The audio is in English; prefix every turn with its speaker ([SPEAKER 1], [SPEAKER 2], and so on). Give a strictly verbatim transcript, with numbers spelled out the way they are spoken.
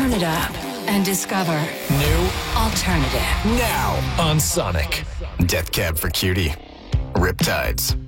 [SPEAKER 1] Turn it up and discover
[SPEAKER 2] New
[SPEAKER 1] alternative.
[SPEAKER 2] now on Sonic. Death Cab for Cutie. Riptides.